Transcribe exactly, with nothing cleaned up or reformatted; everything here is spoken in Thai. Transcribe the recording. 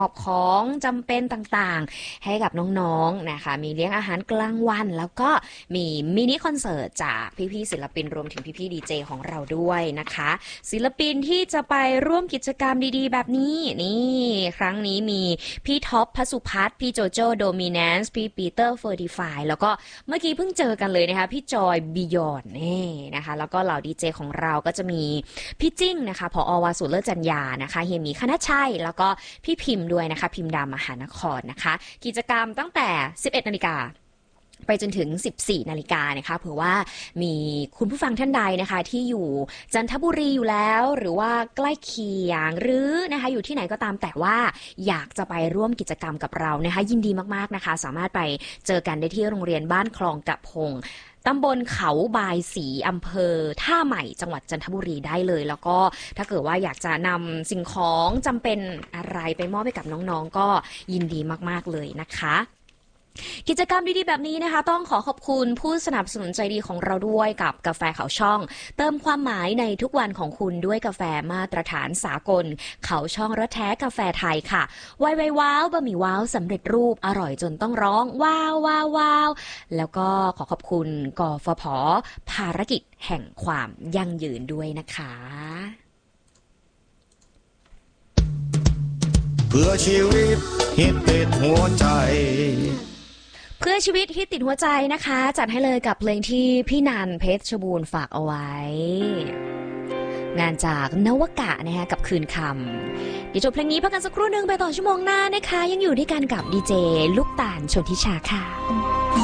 อบของจำเป็นต่างๆให้กับน้องๆนะคะมีเลี้ยงอาหารกลางวันแล้วก็มีมินิคอนเสิร์ตจากพี่ๆศิลปินรวมถึงพี่ๆดีเจของเราด้วยนะคะศิลปินที่จะไปร่วมกิจกรรมดีๆแบบนี้นี่ครั้งนี้มีพี่ท็อปพสุพัฒน์พี่โจโจโดมิแนนซ์พี่ปีเตอร์เฟอร์ติฟายแล้วก็เมื่อกี้เพิ่งเจอกันเลยนะคะพี่จอยบิยอนนี่นะคะแล้วก็เหล่าดีเจของเราก็จะมีพี่จิ้งนะคะผอ.วาสุเลิศจันยานะคะเฮียหมีคณชัยแล้วก็พี่พิมพ์ด้วยนะคะพิมพ์ดามหานครนะคะกิจกรรมตั้งแต่ สิบเอ็ดนาฬิกาไปจนถึง สิบสี่นาฬิกานะคะเผื่อว่ามีคุณผู้ฟังท่านใดนะคะที่อยู่จันทบุรีอยู่แล้วหรือว่าใกล้เคียงหรือนะคะอยู่ที่ไหนก็ตามแต่ว่าอยากจะไปร่วมกิจกรรมกับเรานะคะยินดีมากๆนะคะสามารถไปเจอกันได้ที่โรงเรียนบ้านคลองกะพงตำบลเขาบายศรีอำเภอท่าใหม่จังหวัดจันทบุรีได้เลยแล้วก็ถ้าเกิดว่าอยากจะนำสิ่งของจำเป็นอะไรไปมอบให้กับน้องๆก็ยินดีมากๆเลยนะคะกิจกรรมดีๆแบบนี้นะคะต้องขอขอบคุณผู้สนับสนุนใจดีของเราด้วยกับกาแฟเขาช่องเติมความหมายในทุกวันของคุณด้วยกาแฟมาตรฐานสากลเขาช่องรสแท้กาแฟไทยค่ะไวไวว้าวบะหมี่ว้าวสำเร็จรูปอร่อยจนต้องร้องว้าวว้าวว้าวแล้วก็ขอขอบคุณกฟผภารกิจแห่งความยั่งยืนด้วยนะคะเพื่อชีวิตฮิตติดหัวใจเพื่อชีวิตฮิตติดหัวใจนะคะจัดให้เลยกับเพลงที่พี่นันเพชรบูรณ์ฝากเอาไว้งานจากนวกะนะคะกับคืนคำเดี๋ยวจบเพลงนี้พักกันสักครู่นึงไปต่อชั่วโมงหน้านะคะยังอยู่ด้วยกันกับดีเจลูกตาลชนทิชาค่ะ